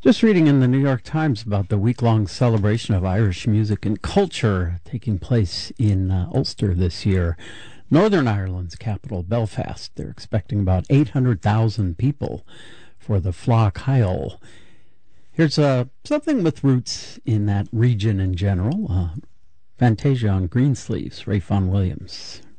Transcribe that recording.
Just reading in the New York Times about the week-long celebration of Irish music and culture taking place in Ulster this year. Northern Ireland's capital, Belfast. They're expecting about 800,000 people for the Fleadh Cheoil. Here's something with roots in that region in general. Fantasia on Greensleeves, Ray Vaughan Williams.